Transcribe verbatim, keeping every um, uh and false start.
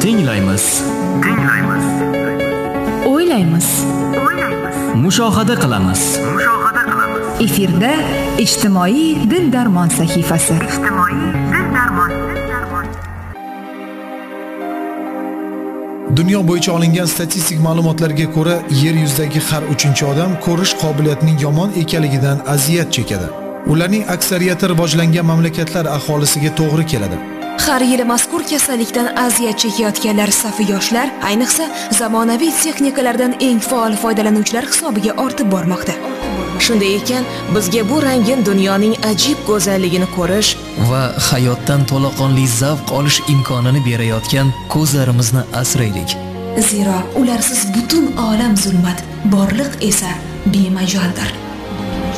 Tinglaymiz. Tinglaymiz. O'ylaymiz. O'ylaymiz. Mushohada qilamiz. Mushohada qilamiz. Efirda ijtimoiy dil darmon sahifasi. Ijtimoiy dil darmon. Dil darmon. Dunyo bo'yicha olingan statistik ma'lumotlarga ko'ra, yer yuzidagi har uchinchi odam ko'rish qobiliyatining yomon ekanligidan aziyat chekadi. Ularning aksariyati rivojlangan mamlakatlar aholisiga to'g'ri keladi. Har yili mazkur kasallikdan aziyat chekayotganlar safi yoshlar, ayniqsa zamonaviy texnikalardan eng faol foydalanuvchilar hisobiga ortib bormoqda. Shunday ekan, bizga bu rangin dunyoning ajib go'zalligini ko'rish Va hayotdan to'laqonli zavq olish imkonini berayotgan ko'zlarimizni asraylik. Zero ularsiz butun olam zulmat, borliq esa bemajoldir.